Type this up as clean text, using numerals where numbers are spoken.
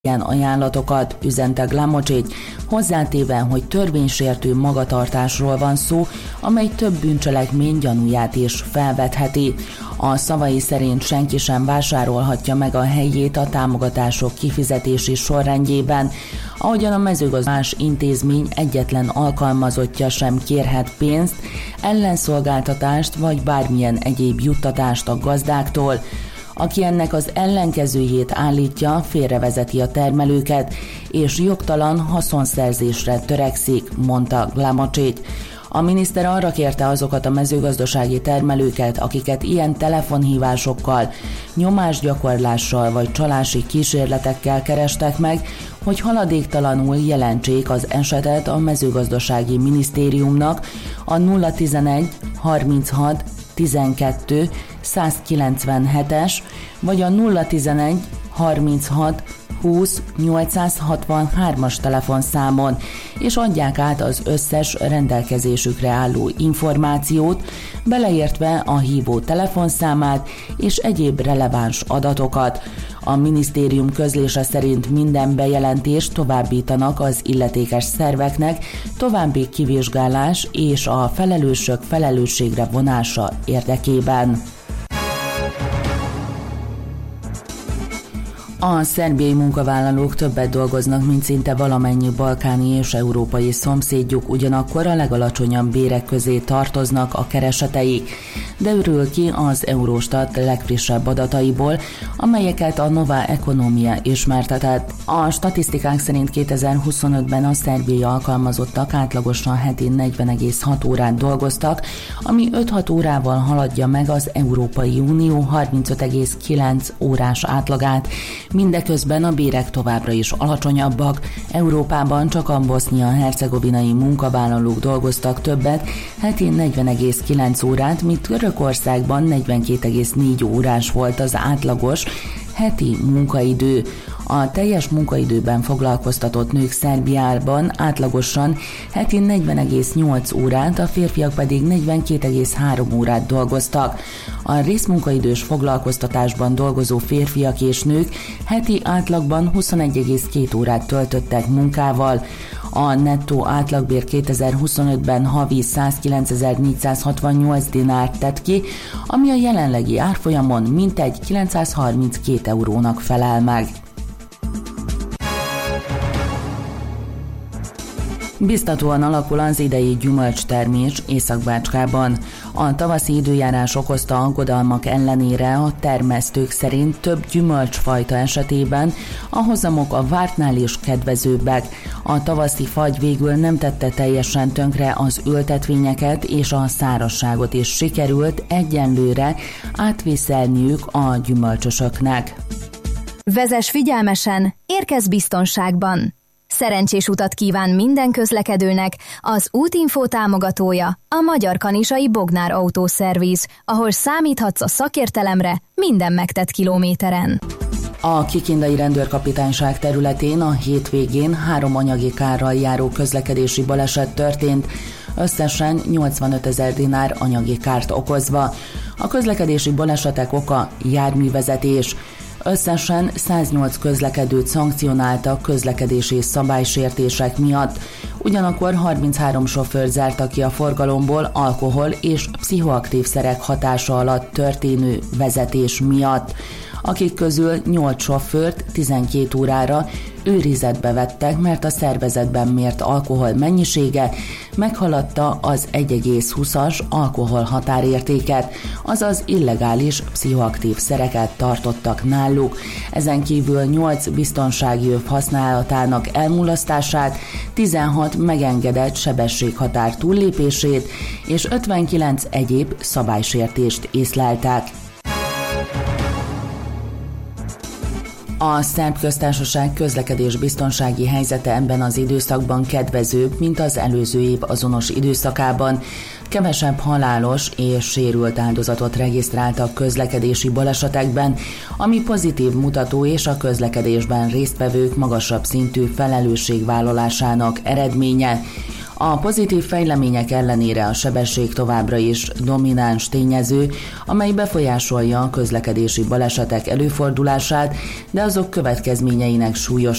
ilyen ajánlatokat, üzente Glamocsics, hozzátéve, hogy törvénysértő magatartásról van szó, amely több bűncselekmény gyanúját is felvetheti. A szavai szerint senki sem vásárolhatja meg a helyét a támogatások kifizetési sorrendjében, ahogyan a mezőgazdasági intézmény egyetlen alkalmazottja sem kérhet pénzt, ellenszolgáltatást vagy bármilyen egyéb juttatást a gazdáktól. Aki ennek az ellenkezőjét állítja, félrevezeti a termelőket, és jogtalan haszonszerzésre törekszik, mondta Glamocsics. A miniszter arra kérte azokat a mezőgazdasági termelőket, akiket ilyen telefonhívásokkal, nyomásgyakorlással vagy csalási kísérletekkel kerestek meg, hogy haladéktalanul jelentsék az esetet a mezőgazdasági minisztériumnak a 011 36 12 197-es vagy a 011 36 20 863-as telefonszámon, és adják át az összes rendelkezésükre álló információt, beleértve a hívó telefonszámát és egyéb releváns adatokat. A minisztérium közlése szerint minden bejelentést továbbítanak az illetékes szerveknek további kivizsgálás és a felelősök felelősségre vonása érdekében. A szerbiai munkavállalók többet dolgoznak, mint szinte valamennyi balkáni és európai szomszédjuk, ugyanakkor a legalacsonyabb bérek közé tartoznak a kereseteik. Derül ki az Eurostat legfrissebb adataiból, amelyeket a Nova Economia ismertetett. A statisztikák szerint 2025-ben a szerbiai alkalmazottak átlagosan heti 40,6 órát dolgoztak, ami 5-6 órával haladja meg az Európai Unió 35,9 órás átlagát. Mindeközben a bérek továbbra is alacsonyabbak. Európában csak a bosznia-hercegovinai munkavállalók dolgoztak többet, heti 40,9 órát, míg Törökországban 42,4 órás volt az átlagos heti munkaidő. A teljes munkaidőben foglalkoztatott nők Szerbiában átlagosan heti 40,8 órát, a férfiak pedig 42,3 órát dolgoztak. A részmunkaidős foglalkoztatásban dolgozó férfiak és nők heti átlagban 21,2 órát töltöttek munkával. A nettó átlagbér 2025-ben havi 109.468 dinárt tett ki, ami a jelenlegi árfolyamon mintegy 932 eurónak felel meg. Biztatóan alakul az idei gyümölcstermés Észak-Bácskában. A tavaszi időjárás okozta aggodalmak ellenére a termesztők szerint több gyümölcsfajta esetében a hozamok a vártnál is kedvezőbbek. A tavaszi fagy végül nem tette teljesen tönkre az ültetvényeket, és a szárazságot is sikerült egyenlőre átvészelniük a gyümölcsösöknek. Vezess figyelmesen, érkezz biztonságban! Szerencsés utat kíván minden közlekedőnek az Útinfo támogatója, a Magyar Kanizsai Bognár Autószerviz, ahol számíthatsz a szakértelemre minden megtett kilométeren. A kikindai rendőrkapitányság területén a hétvégén 3 anyagi kárral járó közlekedési baleset történt, összesen 85 000 dinár anyagi kárt okozva. A közlekedési balesetek oka járművezetés. Összesen 108 közlekedőt szankcionáltak közlekedési szabálysértések miatt, ugyanakkor 33 sofőrt zártak ki a forgalomból alkohol és pszichoaktív szerek hatása alatt történő vezetés miatt, akik közül 8 sofőrt 12 órára őrizetbe vettek, mert a szervezetben mért alkohol mennyisége meghaladta az 1,20-as alkohol határértéket, azaz illegális pszichoaktív szereket tartottak náluk. Ezen kívül 8 biztonsági öv használatának elmulasztását, 16 megengedett sebességhatár túllépését és 59 egyéb szabálysértést észleltek. A Szerb Köztársaság közlekedésbiztonsági helyzete ebben az időszakban kedvezőbb, mint az előző év azonos időszakában. Kevesebb halálos és sérült áldozatot regisztráltak közlekedési balesetekben, ami pozitív mutató és a közlekedésben résztvevők magasabb szintű felelősségvállalásának eredménye. A pozitív fejlemények ellenére a sebesség továbbra is domináns tényező, amely befolyásolja a közlekedési balesetek előfordulását, de azok következményeinek súlyos